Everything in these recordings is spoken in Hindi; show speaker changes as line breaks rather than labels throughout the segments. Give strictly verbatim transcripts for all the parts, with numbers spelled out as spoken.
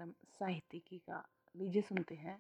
कार्यक्रम साहित्यिकी का। लीजिए सुनते हैं।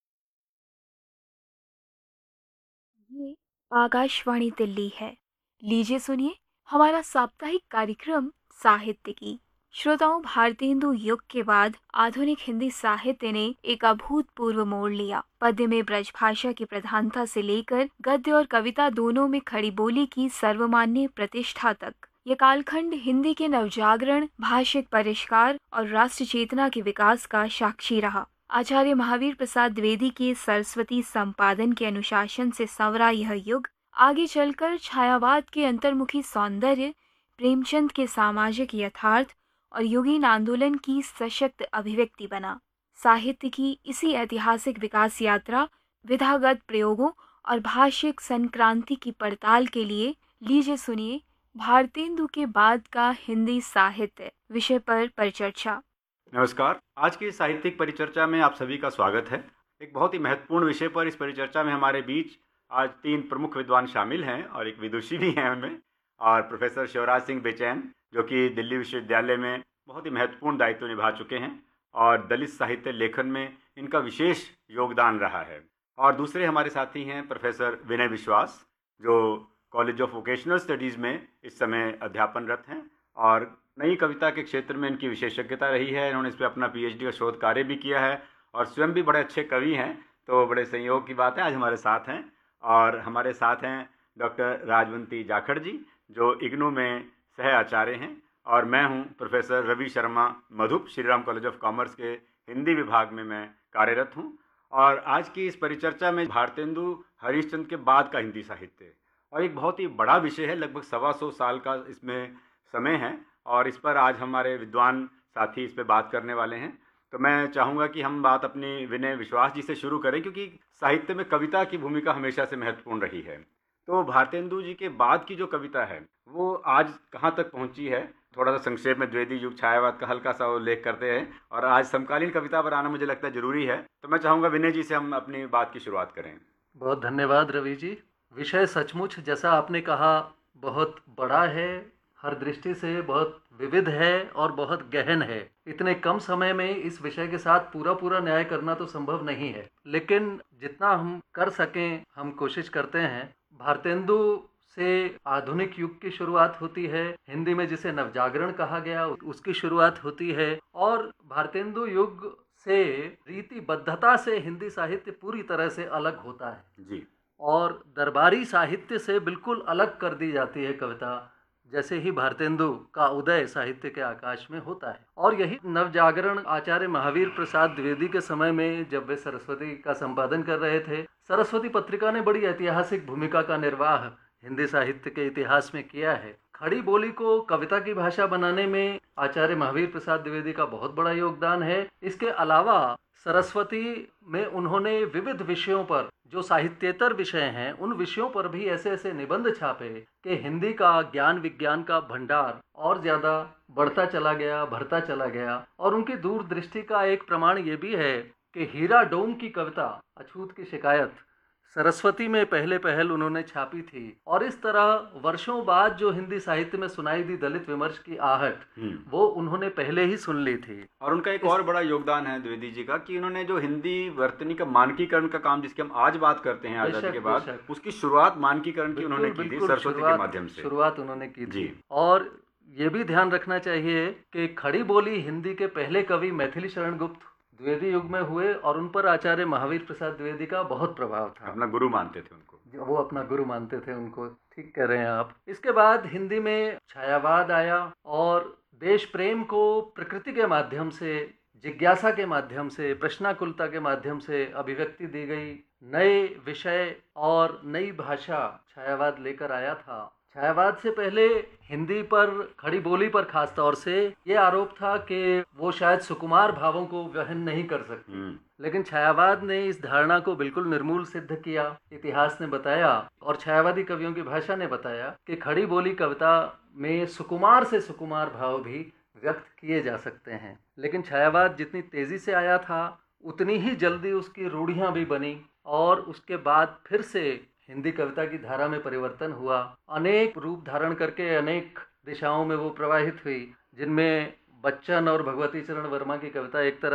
ये आकाशवाणी दिल्ली है। लीजिए सुनिए हमारा साप्ताहिक कार्यक्रम साहित्यिकी। श्रोताओं, भारतीय हिंदू युग के बाद आधुनिक हिंदी साहित्य ने एक अभूतपूर्व मोड़ लिया। पद्य में ब्रजभाषा की प्रधानता से लेकर गद्य और कविता दोनों में खड़ी बोली की सर्वमान्य प्रतिष्ठा तक, ये कालखंड हिंदी के नवजागरण, भाषिक परिष्कार और राष्ट्र चेतना के विकास का साक्षी रहा। आचार्य महावीर प्रसाद द्विवेदी के सरस्वती संपादन के अनुशासन से संवरा यह युग आगे चलकर छायावाद के अंतर्मुखी सौंदर्य, प्रेमचंद के सामाजिक यथार्थ और युगीन आंदोलन की सशक्त अभिव्यक्ति बना। साहित्य की इसी ऐतिहासिक विकास यात्रा, विधागत प्रयोगों और भाषिक संक्रांति की पड़ताल के लिए लीजिए सुनिए भारतेंदु के बाद का हिंदी साहित्य विषय पर परिचर्चा।
नमस्कार। आज की साहित्यिक परिचर्चा में आप सभी का स्वागत है। एक बहुत ही महत्वपूर्ण विषय पर इस परिचर्चा में हमारे बीच आज तीन प्रमुख विद्वान शामिल हैं और एक विदुषी भी हैं उनमें, और प्रोफेसर शिवराज सिंह बेचैन जो कि दिल्ली विश्वविद्यालय में बहुत ही महत्वपूर्ण दायित्व निभा चुके हैं और दलित साहित्य लेखन में इनका विशेष योगदान रहा है। और दूसरे हमारे साथी हैं प्रोफेसर विनय विश्वास जो कॉलेज ऑफ वोकेशनल स्टडीज़ में इस समय अध्यापनरत हैं और नई कविता के क्षेत्र में इनकी विशेषज्ञता रही है। इन्होंने इस पर अपना पीएचडी का शोध कार्य भी किया है और स्वयं भी बड़े अच्छे कवि हैं, तो बड़े संयोग की बात है आज हमारे साथ हैं। और हमारे साथ हैं डॉक्टर राजवंती जाखड़ जी जो इग्नू में सह आचार्य हैं, और मैं हूं professor Ravi Sharma Madhup, Shriram college of commerce के हिंदी विभाग में मैं कार्यरत हूं। और आज की इस परिचर्चा में भारतेंदु हरिश्चंद्र के बाद का हिंदी साहित्य, और एक बहुत ही बड़ा विषय है, लगभग सवा सौ साल का इसमें समय है और इस पर आज हमारे विद्वान साथी इस पर बात करने वाले हैं। तो मैं चाहूँगा कि हम बात अपनी विनय विश्वास जी से शुरू करें, क्योंकि साहित्य में कविता की भूमिका हमेशा से महत्वपूर्ण रही है। तो भारतेंदु जी के बाद की जो कविता है वो आज कहाँ तक पहुँची है, थोड़ा सा संक्षेप में द्विवेदी युग, छायावाद का हल्का सा उल्लेख करते हैं, और आज समकालीन कविता पर आना मुझे लगता है जरूरी है। तो मैं चाहूँगा विनय जी से हम अपनी बात की शुरुआत करें।
बहुत धन्यवाद रवि जी। विषय सचमुच जैसा आपने कहा बहुत बड़ा है, हर दृष्टि से बहुत विविध है और बहुत गहन है। इतने कम समय में इस विषय के साथ पूरा पूरा न्याय करना तो संभव नहीं है, लेकिन जितना हम कर सकें हम कोशिश करते हैं। भारतेंदु से आधुनिक युग की शुरुआत होती है, हिंदी में जिसे नवजागरण कहा गया उसकी शुरुआत होती है, और भारतेंदु युग से रीतिबद्धता से हिंदी साहित्य पूरी तरह से अलग होता है
जी,
और दरबारी साहित्य से बिल्कुल अलग कर दी जाती है कविता, जैसे ही भारतेंदु का उदय साहित्य के आकाश में होता है। और यही नवजागरण आचार्य महावीर प्रसाद द्विवेदी के समय में, जब वे सरस्वती का संपादन कर रहे थे, सरस्वती पत्रिका ने बड़ी ऐतिहासिक भूमिका का निर्वाह हिंदी साहित्य के इतिहास में किया है। खड़ी बोली को कविता की भाषा बनाने में आचार्य महावीर प्रसाद द्विवेदी का बहुत बड़ा योगदान है। इसके अलावा सरस्वती में उन्होंने विविध विषयों पर, जो साहित्येतर विषय हैं, उन विषयों पर भी ऐसे ऐसे निबंध छापे कि हिंदी का ज्ञान विज्ञान का भंडार और ज़्यादा बढ़ता चला गया, भरता चला गया। और उनकी दूरदृष्टि का एक प्रमाण ये भी है कि हीरा डोम की कविता अछूत की शिकायत सरस्वती में पहले पहल उन्होंने छापी थी, और इस तरह वर्षों बाद जो हिंदी साहित्य में सुनाई दी दलित विमर्श की आहट, वो उन्होंने पहले ही सुन ली थी।
और उनका एक और बड़ा योगदान है द्विवेदी जी का कि उन्होंने जो हिंदी वर्तनी का मानकीकरण का काम, जिसकी हम आज बात करते हैं आजादी के बाद, उसकी शुरुआत मानकीकरण की उन्होंने की थी, सरस्वती के माध्यम से
शुरुआत उन्होंने की थी। और ये भी ध्यान रखना चाहिए कि खड़ी बोली हिंदी के पहले कवि मैथिली शरण गुप्त द्विवेदी युग में हुए, और उन पर आचार्य महावीर प्रसाद द्विवेदी का बहुत प्रभाव था।
अपना गुरु मानते थे उनको,
वो अपना गुरु मानते थे उनको, ठीक कह रहे हैं आप। इसके बाद हिंदी में छायावाद आया और देश प्रेम को प्रकृति के माध्यम से, जिज्ञासा के माध्यम से, प्रश्नाकुलता के माध्यम से अभिव्यक्ति दी गई। नए विषय और नई भाषा छायावाद लेकर आया था। छायावाद से पहले हिंदी पर, खड़ी बोली पर खास तौर से ये आरोप था कि वो शायद सुकुमार भावों को वहन नहीं कर सकती, लेकिन छायावाद ने इस धारणा को बिल्कुल निर्मूल सिद्ध किया। इतिहास ने बताया और छायावादी कवियों की भाषा ने बताया कि खड़ी बोली कविता में सुकुमार से सुकुमार भाव भी व्यक्त किए जा सकते हैं। लेकिन छायावाद जितनी तेजी से आया था उतनी ही जल्दी उसकी रूढ़ियाँ भी बनी, और उसके बाद फिर से हिंदी कविता की धारा में परिवर्तन हुआ। अनेक रूप धारण करके अनेक दिशाओं में वो प्रवाहित हुई, जिनमें बच्चन और भगवती चरण वर्मा की कविता एक तरफ